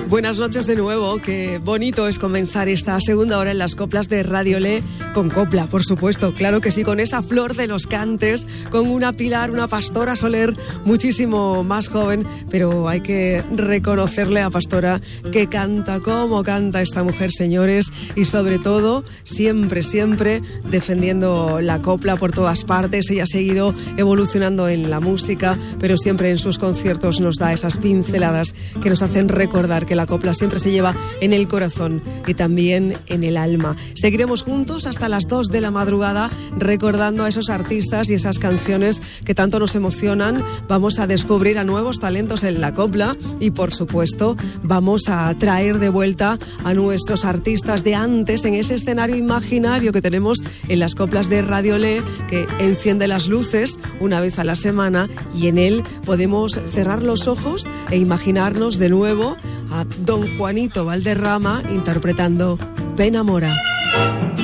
Buenas noches de nuevo, qué bonito es comenzar esta segunda hora en las coplas de Radio Le, con copla, por supuesto, claro que sí, con esa Flor de los Cantes, con una Pilar, una Pastora Soler, muchísimo más joven, pero hay que reconocerle a Pastora que canta, cómo canta esta mujer, señores, y sobre todo, siempre, siempre defendiendo la copla por todas partes. Ella ha seguido evolucionando en la música, pero siempre en sus conciertos nos da esas pinceladas que nos hacen recordar que la copla siempre se lleva en el corazón y también en el alma. Seguiremos juntos hasta las 2 de la madrugada recordando a esos artistas y esas canciones que tanto nos emocionan. Vamos a descubrir a nuevos talentos en la copla y, por supuesto, vamos a traer de vuelta a nuestros artistas de antes en ese escenario imaginario que tenemos en las coplas de Radio Le, que enciende las luces una vez a la semana, y en él podemos cerrar los ojos e imaginarnos de nuevo a don Juanito Valderrama interpretando Pena Mora.